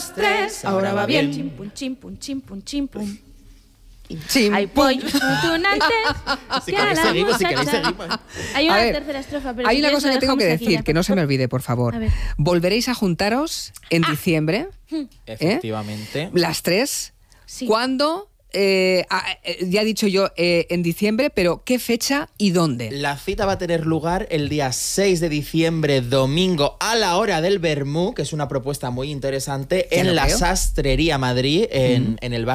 dos, tres, ahora va bien. Chimpum, chimpum, chimpum, chimpum. Chim, Hay pum. pollos tunantes. Si queréis seguimos, si queréis seguimos. Hay A una ver, tercera estrofa, pero hay si una quieres cosa lo que tengo que dejamos aquí decir, ya. que no se me olvide, por favor. A ver. Volveréis a juntaros en diciembre, Efectivamente. las tres. Sí. ¿Cuándo? Ya he dicho yo en diciembre, pero ¿qué fecha y dónde? La cita va a tener lugar el día 6 de diciembre, domingo, a la hora del vermú, que es una propuesta muy interesante, Ya en lo la creo. Sastrería Madrid, en el barrio